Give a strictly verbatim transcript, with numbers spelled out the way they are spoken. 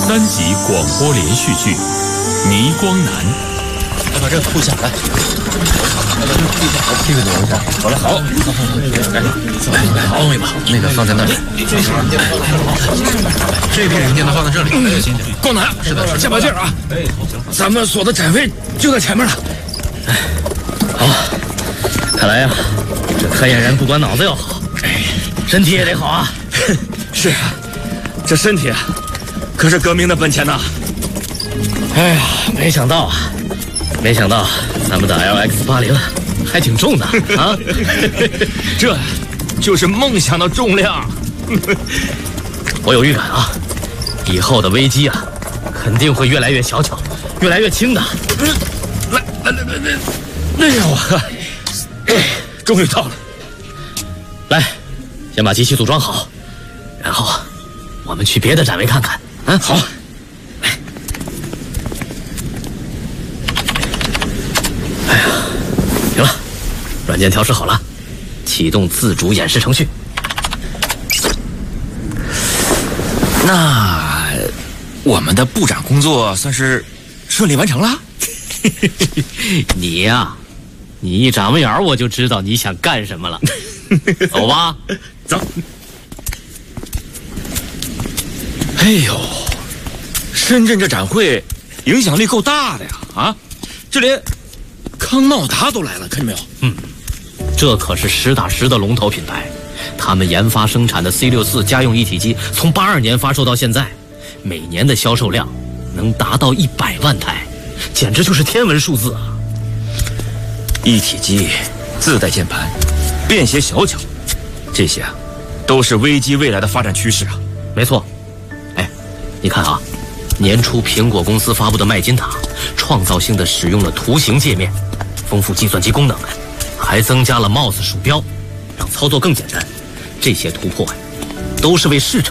三集广播连续剧《倪光南》。 来把这个铺下来，来把这个铺下，这个挪一下。好了，好，来，好，一把，那个放在那里。这批零件都放在这里。 光南，是的，加把劲儿啊！咱们所的展位就在前面了。 好，看来呀，这科研人不管脑子要好，身体也得好啊。 是啊，这身体可是革命的本钱呐。 哎呀，没想到啊！没想到咱们的 L X 八零还挺重的啊！ 这就是梦想的重量。 我有预感啊，以后的危机啊，肯定会越来越小巧，越来越轻的。 来来来来来，哎呀我，终于到了。 来，先把机器组装好，然后啊，我们去别的展位看看。啊， 好。 行了，软件调试好了，启动自主演示程序。 那我们的布展工作算是顺利完成了。 你呀、啊，你一眨巴眼我就知道你想干什么了。走吧， 走。哎呦，深圳这展会影响力够大的呀！啊，这连康茂达都来了，看见没有？ 嗯，这可是实打实的龙头品牌，他们研发生产的 C 六四 家用一体机，从八二年发售到现在，每年的销售量能达到一百万台，简直就是天文数字啊！ 一体机自带键盘，便携小巧，这些啊，都是危机未来的发展趋势啊。 没错，哎，你看啊，年初苹果公司发布的麦金塔，创造性的使用了图形界面，丰富计算机功能，还增加了 mouse 鼠标，让操作更简单。这些突破都是为市场